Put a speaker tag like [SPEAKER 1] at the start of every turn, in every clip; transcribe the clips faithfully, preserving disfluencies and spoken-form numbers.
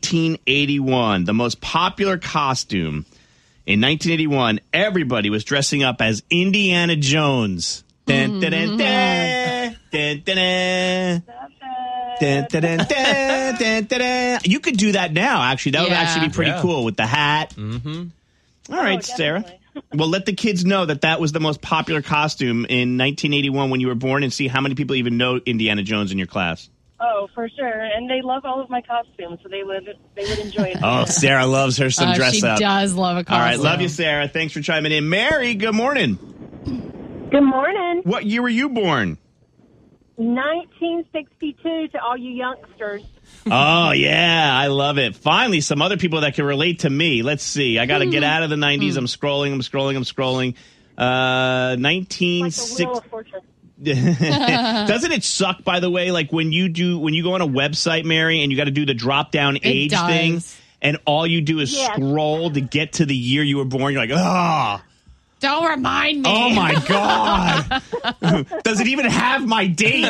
[SPEAKER 1] nineteen eighty-one, the most popular costume in nineteen eighty-one, everybody was dressing up as Indiana Jones. Dun, dun, dun, dun, dun, dun, dun. Dun, dun, dun, dun, dun, dun, dun. You could do that now, actually. That would
[SPEAKER 2] Yeah.
[SPEAKER 1] actually be pretty
[SPEAKER 3] Yeah.
[SPEAKER 1] cool with the hat.
[SPEAKER 3] Mm-hmm.
[SPEAKER 1] All right,
[SPEAKER 4] Oh,
[SPEAKER 1] Sarah. Well, let the kids know that that was the most popular costume in nineteen eighty-one when you were born, and see how many people even know Indiana Jones in your class.
[SPEAKER 4] Oh, for sure. And they love all of my costumes, so they would they would enjoy it.
[SPEAKER 1] Oh, Sarah loves her some
[SPEAKER 2] Uh,
[SPEAKER 1] dress
[SPEAKER 2] she
[SPEAKER 1] up.
[SPEAKER 2] does love a costume.
[SPEAKER 1] All right, love you, Sarah. Thanks for chiming in. Mary, good morning.
[SPEAKER 4] Good morning.
[SPEAKER 1] What year were you born?
[SPEAKER 4] nineteen sixty-two to all you youngsters.
[SPEAKER 1] Oh, yeah, I love it. Finally, some other people that can relate to me. Let's see. I got to get out of the nineties. I'm scrolling, I'm scrolling, I'm scrolling. Uh, nineteen
[SPEAKER 4] Like the
[SPEAKER 1] sixty.
[SPEAKER 4] Wheel of Fortune.
[SPEAKER 1] Doesn't it suck, by the way, like when you do when you go on a website, Mary, and you got to do the drop down age
[SPEAKER 2] does.
[SPEAKER 1] thing, and all you do is
[SPEAKER 4] Yes.
[SPEAKER 1] scroll to get to the year you were born. You're like, oh,
[SPEAKER 2] Don't remind me.
[SPEAKER 1] oh my god, does it even have my date?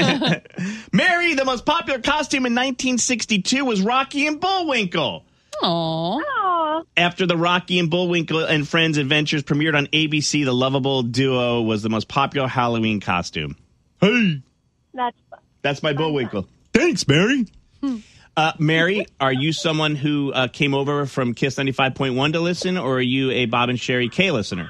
[SPEAKER 1] Mary, the most popular costume in nineteen sixty-two was Rocky and Bullwinkle.
[SPEAKER 2] Aw.
[SPEAKER 4] Aw,
[SPEAKER 1] After the Rocky and Bullwinkle and Friends adventures premiered on A B C, the lovable duo was the most popular Halloween costume. Hey,
[SPEAKER 4] that's fun.
[SPEAKER 1] that's my Bullwinkle. Thanks, Mary. Uh, Mary, are you someone who uh, came over from Kiss ninety-five point one to listen, or are you a Bob and Sherry K listener?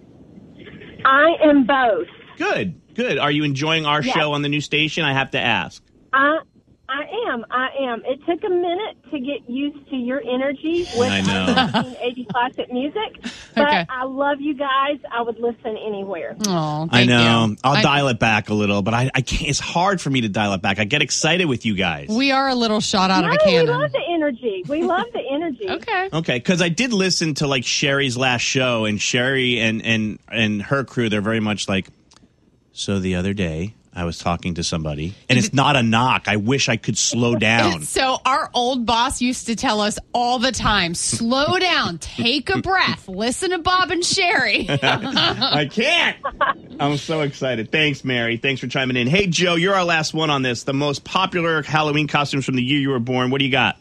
[SPEAKER 4] I am both.
[SPEAKER 1] Good, good. Are you enjoying our
[SPEAKER 4] Yes.
[SPEAKER 1] show on the new station? I have to ask.
[SPEAKER 4] I I am. I am. It took a minute to get used to your energy with
[SPEAKER 1] I know.
[SPEAKER 4] nineteen eighty classic music, but
[SPEAKER 2] Okay.
[SPEAKER 4] I love you guys. I would listen anywhere.
[SPEAKER 2] Aw,
[SPEAKER 1] I
[SPEAKER 2] thank
[SPEAKER 1] know.
[SPEAKER 2] you.
[SPEAKER 1] I'll
[SPEAKER 2] I-
[SPEAKER 1] dial it back a little, but I, I can't. It's hard for me to dial it back. I get excited with you guys.
[SPEAKER 2] We are a little shot out
[SPEAKER 4] No,
[SPEAKER 2] of a
[SPEAKER 4] we
[SPEAKER 2] cannon.
[SPEAKER 4] love the energy. We love the energy.
[SPEAKER 2] Okay.
[SPEAKER 1] Okay, because I did listen to like Sherry's last show, and Sherry and and and her crew, they're very much like. So the other day, I was talking to somebody, and it's not a knock. I wish I could slow down.
[SPEAKER 2] So our old boss used to tell us all the time, slow down, take a breath, listen to Bob and Sherry.
[SPEAKER 1] I can't. I'm so excited. Thanks, Mary. Thanks for chiming in. Hey, Joe, you're our last one on this. The most popular Halloween costumes from the year you were born. What do you got?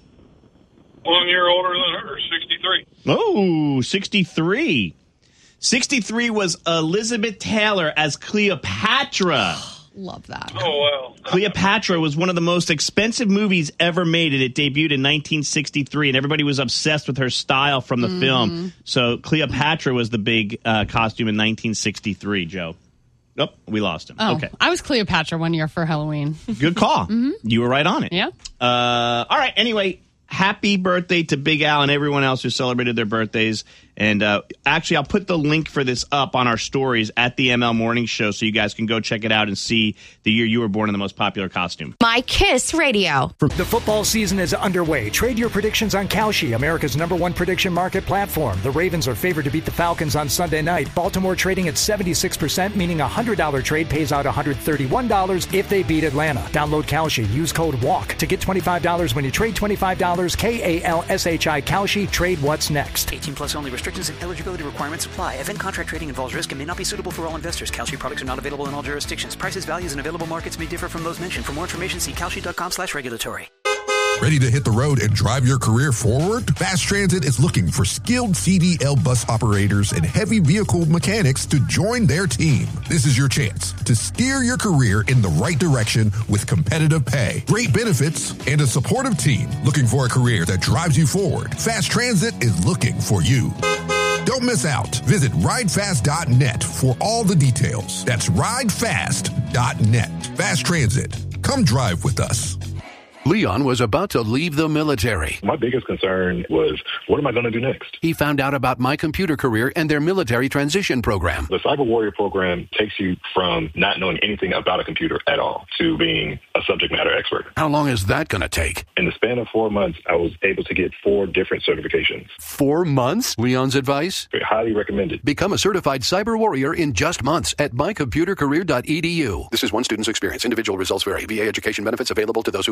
[SPEAKER 5] One year older than her, sixty-three.
[SPEAKER 1] Oh, sixty-three. sixty-three was Elizabeth Taylor as Cleopatra.
[SPEAKER 2] Love that.
[SPEAKER 5] Oh, wow.
[SPEAKER 1] Cleopatra was one of the most expensive movies ever made, and it debuted in nineteen sixty-three, and everybody was obsessed with her style from the
[SPEAKER 2] Mm-hmm.
[SPEAKER 1] film. So Cleopatra was the big uh, costume in nineteen sixty-three, Joe. Oh, we lost him.
[SPEAKER 2] Oh,
[SPEAKER 1] Okay.
[SPEAKER 2] I was Cleopatra one year for Halloween.
[SPEAKER 1] Good call. You were right on it.
[SPEAKER 2] Yeah.
[SPEAKER 1] Uh, all right. Anyway, happy birthday to Big Al and everyone else who celebrated their birthdays. And uh, actually, I'll put the link for this up on our stories at the M L Morning Show so you guys can go check it out and see the year you were born in the most popular costume.
[SPEAKER 6] My Kiss Radio.
[SPEAKER 7] The football season is underway. Trade your predictions on Kalshi, America's number one prediction market platform. The Ravens are favored to beat the Falcons on Sunday night. Baltimore trading at seventy-six percent, meaning a one hundred dollars trade pays out one hundred thirty-one dollars if they beat Atlanta. Download Kalshi. Use code WALK to get twenty-five dollars when you trade twenty-five dollars. K A L S H I Kalshi. Trade what's next.
[SPEAKER 8] eighteen plus only. Restrictions and eligibility requirements apply. Event contract trading involves risk and may not be suitable for all investors. Kalshi products are not available in all jurisdictions. Prices, values, and available markets may differ from those mentioned. For more information, see kalshi.com slash regulatory.
[SPEAKER 9] Ready to hit the road and drive your career forward? Fast Transit is looking for skilled C D L bus operators and heavy vehicle mechanics to join their team. This is your chance to steer your career in the right direction with competitive pay, great benefits, and a supportive team looking for a career that drives you forward. Fast Transit is looking for you. Don't miss out. Visit ride fast dot net for all the details. That's ride fast dot net. Fast Transit. Come drive with us.
[SPEAKER 10] Leon was about to leave the military.
[SPEAKER 5] My biggest concern was, what am I going to do next?
[SPEAKER 10] He found out about My Computer Career and their military transition program.
[SPEAKER 5] The Cyber Warrior program takes you from not knowing anything about a computer at all to being a subject matter expert.
[SPEAKER 10] How long is that going to take?
[SPEAKER 5] In the span of four months, I was able to get four different certifications.
[SPEAKER 10] Four months? Leon's advice?
[SPEAKER 5] Highly recommended.
[SPEAKER 10] Become a certified cyber warrior in just months at my computer career dot e d u. This is one student's experience. Individual results vary. V A education benefits available to those who qualify.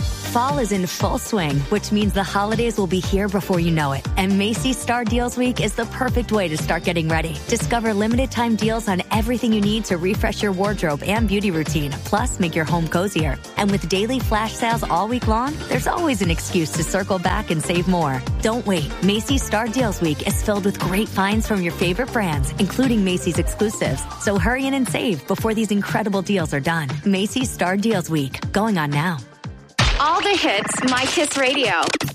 [SPEAKER 3] Fall is in full swing, which means the holidays will be here before you know it. And Macy's Star Deals Week is the perfect way to start getting ready. Discover limited time deals on everything you need to refresh your wardrobe and beauty routine, plus make your home cozier. And with daily flash sales all week long, there's always an excuse to circle back and save more. Don't wait. Macy's Star Deals Week is filled with great finds from your favorite brands, including Macy's exclusives. So hurry in and save before these incredible deals are done. Macy's Star Deals Week, going on now.
[SPEAKER 6] All the hits, My Kiss Radio.